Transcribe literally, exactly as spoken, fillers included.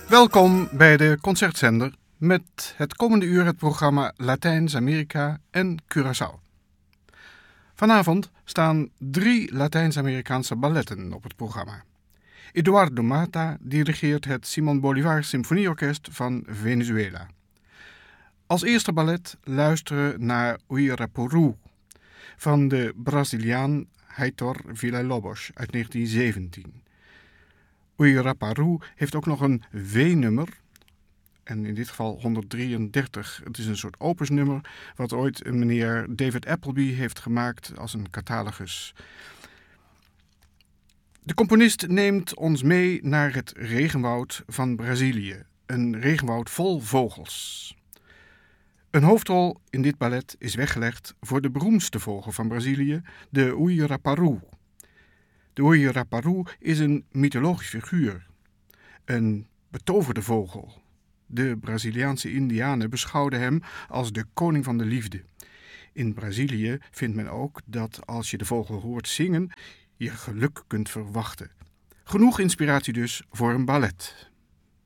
Welkom bij de Concertzender met het komende uur het programma Latijns-Amerika en Curaçao. Vanavond staan drie Latijns-Amerikaanse balletten op het programma. Eduardo Mata dirigeert het Simón Bolívar Symfonieorkest van Venezuela. Als eerste ballet luisteren naar Uirapuru van de Braziliaan Heitor Villa-Lobos uit negentien zeventien. Uirapuru heeft ook nog een W-nummer, en in dit geval honderddrieëndertig. Het is een soort opusnummer wat ooit een meneer David Appleby heeft gemaakt als een catalogus. De componist neemt ons mee naar het regenwoud van Brazilië, een regenwoud vol vogels. Een hoofdrol in dit ballet is weggelegd voor de beroemdste vogel van Brazilië, de Uirapuru. De Uirapuru is een mythologisch figuur, een betoverde vogel. De Braziliaanse Indianen beschouwden hem als de koning van de liefde. In Brazilië vindt men ook dat als je de vogel hoort zingen, je geluk kunt verwachten. Genoeg inspiratie dus voor een ballet.